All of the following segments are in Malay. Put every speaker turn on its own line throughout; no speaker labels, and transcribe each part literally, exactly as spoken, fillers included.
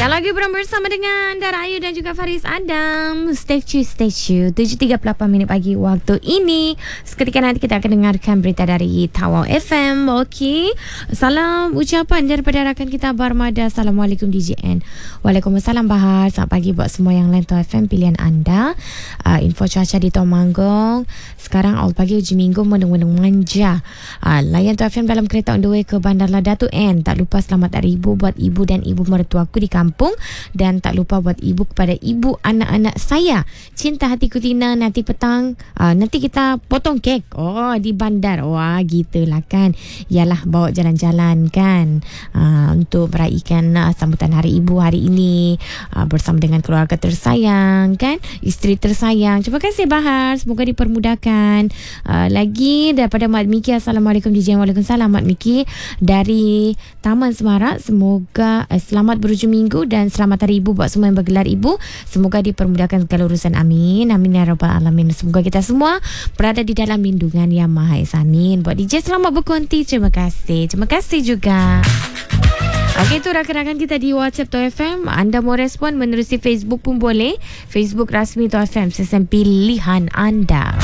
Dan lagi bersama dengan Dara Ayu dan juga Faris Adam. Stay tune, stay tune. tujuh tiga puluh lapan minit pagi waktu ini. Seketika nanti kita akan dengarkan berita dari Tawau F M. Okey. Salam ucapan daripada rakan kita Barmada. Assalamualaikum D J N. Waalaikumsalam Bahar. Selamat pagi buat semua yang lain Tawau F M pilihan anda. Uh, info cuaca di Tomanggong. Sekarang awal pagi uji minggu mendung-mendung manja. Uh, layan Tawau F M dalam kereta on the way ke Bandar Ladatu N. Tak lupa selamat hari ibu buat ibu dan ibu mertuaku di kampung, dan tak lupa buat ibu kepada ibu anak-anak saya. Cinta hatiku Tina. Nanti petang uh, nanti kita potong kek oh di bandar. Wah gitulah kan. Yalah bawa jalan-jalan kan uh, untuk meraihkan uh, sambutan hari ibu hari ini uh, bersama dengan keluarga tersayang kan, isteri tersayang. Terima kasih Bahar, semoga dipermudahkan. Uh, lagi daripada Mat Miki. Assalamualaikum D J. Waalaikumsalam Mat Miki dari Taman Semarak. Semoga uh, selamat berhujung minggu dan selamat hari ibu buat semua yang bergelar ibu. Semoga dipermudahkan segala urusan. Amin. Amin ya rabbal alamin. Semoga kita semua berada di dalam lindungan Yang Maha Esa. Amin. Buat D J selamat berkonti. Terima kasih. Terima kasih juga. Okey, itu rakan-rakan kita di WhatsApp Tawau F M. Anda mau respon menerusi Facebook pun boleh. Facebook rasmi Tawau F M. Sesen pilihan anda.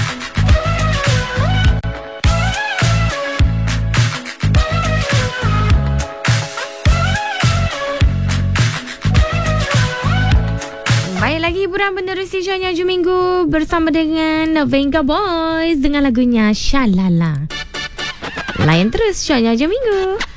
Baik, lagi hiburan menerusi shownya Hujung Minggu bersama dengan Venga Boys dengan lagunya Shalala. Layan terus shownya Hujung Minggu.